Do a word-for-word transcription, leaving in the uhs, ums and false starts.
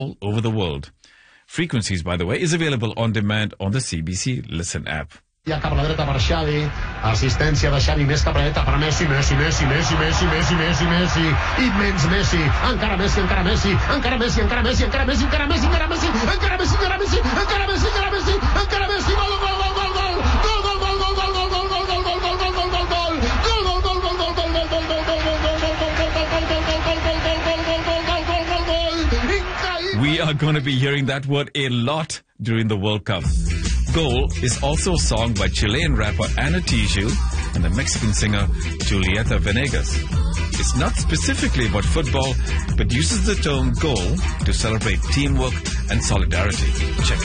all over the world. Frequencies, by the way, is available on demand on the C B C Listen app. Ja cap a la dreta per Xavi, assistència de Xavi més cap a la dreta per Messi, Messi, Messi, Messi, Messi, Messi, Messi, Messi, immens Messi, encara Messi, encara Messi, encara Messi, encara Messi, encara Messi, encara Messi, encara Messi, encara Messi, encara Messi, encara Messi, encara Messi, encara Messi, gol, gol, gol, gol, gol, gol, gol, gol, gol, gol, gol, gol, gol, gol, gol, gol, gol, gol, gol, We are going to be hearing that word a lot during the World Cup. Goal is also a song by Chilean rapper Ana Tijoux and the Mexican singer Julieta Venegas. It's not specifically about football, but uses the term goal to celebrate teamwork and solidarity. Check